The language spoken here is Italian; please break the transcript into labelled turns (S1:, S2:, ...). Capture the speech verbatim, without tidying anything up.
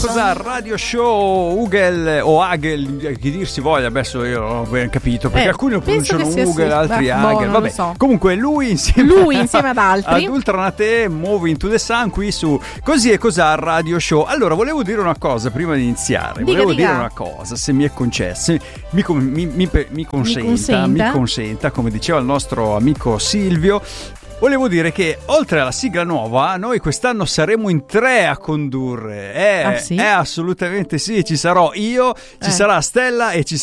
S1: Cos'ha Radio Show, Ugel o Agel, chi dir si voglia, adesso io ho ben capito, perché
S2: Eh,
S1: alcuni lo
S2: penso
S1: pronunciano
S2: che sia
S1: Ugel,
S2: sì.
S1: altri
S2: Beh,
S1: Agel,
S2: boh, non
S1: vabbè.
S2: lo so.
S1: Comunque lui insieme,
S2: Lui insieme ad altri.
S1: ad Ultranate, Move Into The Sun qui su Così e Cos'ha Radio Show. Allora, volevo dire una cosa prima di iniziare.
S2: Dica,
S1: volevo
S2: dica.
S1: dire una cosa, se mi è concesso, mi, con- mi, mi, mi consenta,
S2: consenta.
S1: mi consenta, come diceva il nostro amico Silvio. Volevo dire che oltre alla sigla nuova, noi quest'anno saremo in tre a condurre. Eh,
S2: Ah, sì?
S1: eh, assolutamente sì, ci sarò io, ci
S2: Eh.
S1: sarà Stella e ci